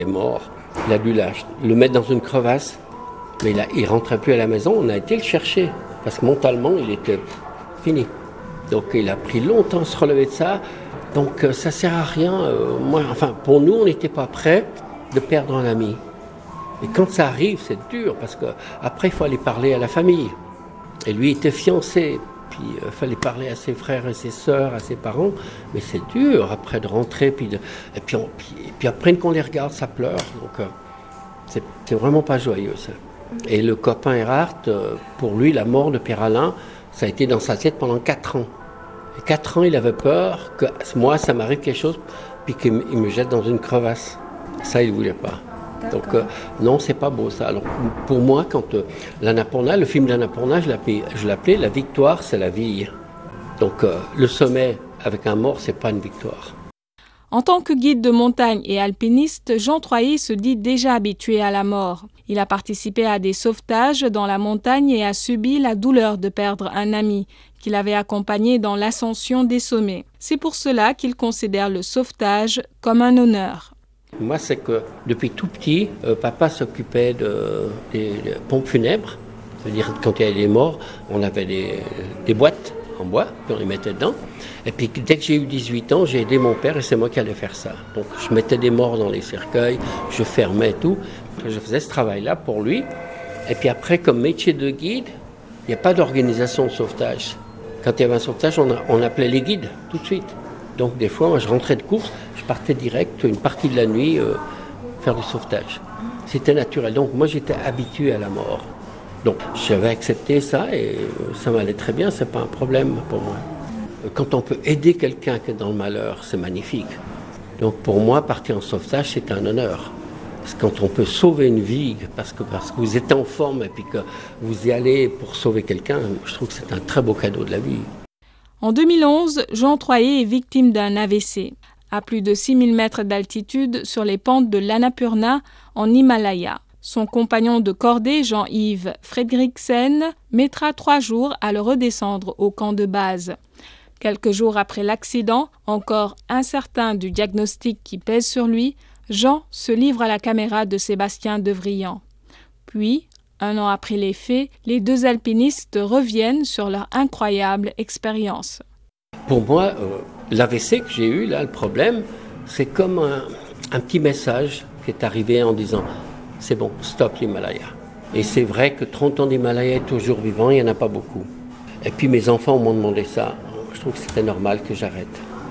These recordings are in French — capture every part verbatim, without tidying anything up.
Il est mort, il a dû la, le mettre dans une crevasse, mais il ne rentrait plus à la maison. On a été le chercher, parce que mentalement, il était fini. Donc il a pris longtemps à se relever de ça. Donc ça ne sert à rien. Euh, moi, enfin, pour nous, on n'était pas prêts de perdre un ami. Et quand ça arrive, c'est dur, parce qu'après, il faut aller parler à la famille. Et lui était fiancé, puis il euh, fallait parler à ses frères et ses sœurs, à ses parents. Mais c'est dur, après, de rentrer, puis, de, et, puis on, puis, et puis après qu'on les regarde, ça pleure. Donc euh, c'est, c'est vraiment pas joyeux, ça. Et le copain Erhardt, euh, pour lui, la mort de Pierre Alain, ça a été dans sa tête pendant quatre ans. Et quatre ans, il avait peur que moi, ça m'arrive quelque chose, puis qu'il me jette dans une crevasse. Ça, il ne voulait pas. D'accord. Donc, euh, non, c'est pas beau, ça. Alors, pour moi, quand euh, l'Annapurna, le film d'Annapurna, je l'appelais, je l'appelais « La victoire, c'est la vie ». Donc, euh, le sommet avec un mort, c'est pas une victoire. En tant que guide de montagne et alpiniste, Jean Troyer se dit déjà habitué à la mort. Il a participé à des sauvetages dans la montagne et a subi la douleur de perdre un ami qu'il avait accompagné dans l'ascension des sommets. C'est pour cela qu'il considère le sauvetage comme un honneur. Moi, c'est que depuis tout petit, euh, papa s'occupait de, des, des pompes funèbres. C'est-à-dire, quand il y avait des morts, on avait des, des boîtes en bois, puis on les mettait dedans. Et puis, dès que j'ai eu dix-huit ans, j'ai aidé mon père et c'est moi qui allais faire ça. Donc, je mettais des morts dans les cercueils, je fermais tout. Je faisais ce travail-là pour lui. Et puis après, comme métier de guide, il n'y a pas d'organisation de sauvetage. Quand il y avait un sauvetage, on, a, on appelait les guides tout de suite. Donc, des fois, moi, je rentrais de course, je partais direct, une partie de la nuit, euh, faire du sauvetage. C'était naturel. Donc, moi, j'étais habitué à la mort. Donc, j'avais accepté ça et ça m'allait très bien, c'est pas un problème pour moi. Quand on peut aider quelqu'un qui est dans le malheur, c'est magnifique. Donc, pour moi, partir en sauvetage, c'est un honneur. Parce que quand on peut sauver une vie, parce que, parce que vous êtes en forme et puis que vous y allez pour sauver quelqu'un, je trouve que c'est un très beau cadeau de la vie. En deux mille onze, Jean Troyer est victime d'un A V C. À plus de six mille mètres d'altitude sur les pentes de l'Annapurna, en Himalaya. Son compagnon de cordée, Jean-Yves Fredriksen, mettra trois jours à le redescendre au camp de base. Quelques jours après l'accident, encore incertain du diagnostic qui pèse sur lui, Jean se livre à la caméra de Sébastien Devrillon. Puis, un an après les faits, les deux alpinistes reviennent sur leur incroyable expérience. Pour moi, euh, l'A V C que j'ai eu, là, le problème, c'est comme un, un petit message qui est arrivé en disant « c'est bon, stop l'Himalaya ». Et c'est vrai que trente ans d'Himalaya est toujours vivant, il n'y en a pas beaucoup. Et puis mes enfants m'ont demandé ça. Je trouve que c'était normal que j'arrête.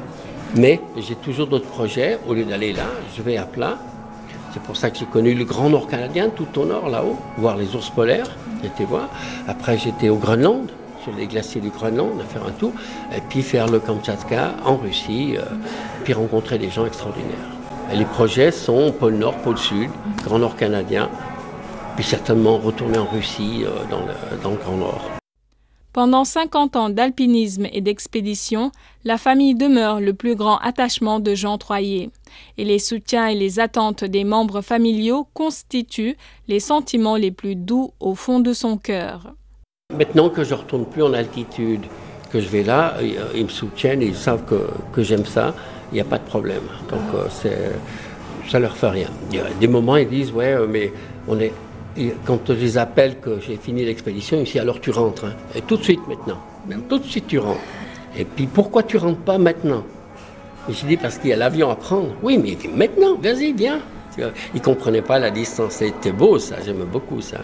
Mais j'ai toujours d'autres projets. Au lieu d'aller là, je vais à plat. C'est pour ça que j'ai connu le Grand Nord canadien, tout au nord, là-haut, voir les ours polaires, j'étais voir. Après, j'étais au Groenland, sur les glaciers du Groenland, à faire un tour. Et puis faire le Kamtchatka en Russie, euh, puis rencontrer des gens extraordinaires. Et les projets sont pôle Nord, pôle Sud, Grand Nord canadien, puis certainement retourner en Russie, euh, dans, le, dans le Grand Nord. Pendant cinquante ans d'alpinisme et d'expédition, la famille demeure le plus grand attachement de Jean Troyer. Et les soutiens et les attentes des membres familiaux constituent les sentiments les plus doux au fond de son cœur. Maintenant que je ne retourne plus en altitude, que je vais là, ils me soutiennent, ils savent que, que j'aime ça, il n'y a pas de problème. Donc euh, c'est, ça ne leur fait rien. Il y a des moments, ils disent « ouais, mais on est... » Et quand je les appelle que j'ai fini l'expédition, ici, alors tu rentres. Hein. Et tout de suite maintenant. Même tout de suite tu rentres. Et puis pourquoi tu rentres pas maintenant? Et je dis parce qu'il y a l'avion à prendre. Oui, mais maintenant, vas-y, viens. Ils ne comprenaient pas la distance. C'était beau ça, j'aime beaucoup ça.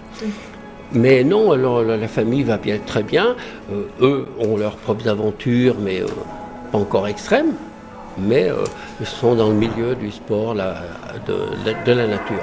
Mais non, alors la famille va bien, très bien. Euh, eux ont leurs propres aventures, mais euh, pas encore extrêmes. Mais euh, ils sont dans le milieu du sport, là, de, de, de la nature.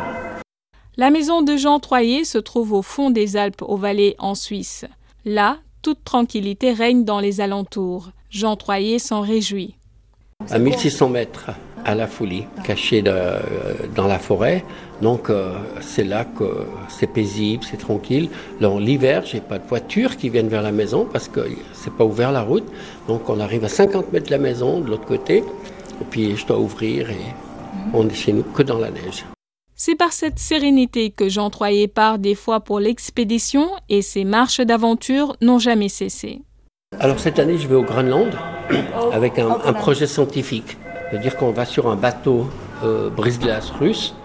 La maison de Jean Troyer se trouve au fond des Alpes au Valais en Suisse. Là, toute tranquillité règne dans les alentours. Jean Troyer s'en réjouit. À mille six cents mètres, à la Foulie, caché de, dans la forêt. Donc euh, c'est là que c'est paisible, c'est tranquille. Là, l'hiver, j'ai pas de voitures qui viennent vers la maison parce que c'est pas ouvert la route. Donc on arrive à cinquante mètres de la maison, de l'autre côté. Et puis je dois ouvrir et on est chez nous que dans la neige. C'est par cette sérénité que Jean Troyer part des fois pour l'expédition et ses marches d'aventure n'ont jamais cessé. Alors cette année, je vais au Groenland avec un, un projet scientifique. C'est-à-dire qu'on va sur un bateau euh, brise-glace russe